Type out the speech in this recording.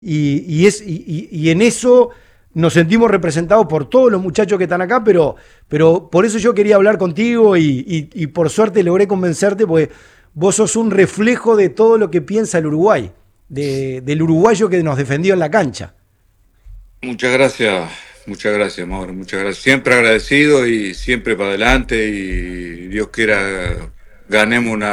y en eso nos sentimos representados por todos los muchachos que están acá, pero por eso yo quería hablar contigo y por suerte logré convencerte, porque vos sos un reflejo de todo lo que piensa el Uruguay, del uruguayo que nos defendió en la cancha. Muchas gracias, Mauro, muchas gracias. Siempre agradecido y siempre para adelante y Dios quiera ganemos una